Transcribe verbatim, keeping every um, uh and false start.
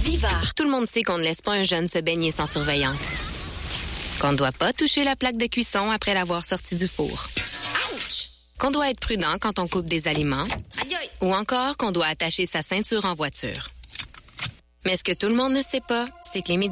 Vivard. Tout le monde sait qu'on ne laisse pas un jeune se baigner sans surveillance. Qu'on ne doit pas toucher la plaque de cuisson après l'avoir sorti du four. Ouch! Qu'on doit être prudent quand on coupe des aliments. Aïe aïe! Ou encore qu'on doit attacher sa ceinture en voiture. Mais ce que tout le monde ne sait pas, c'est que les médicaments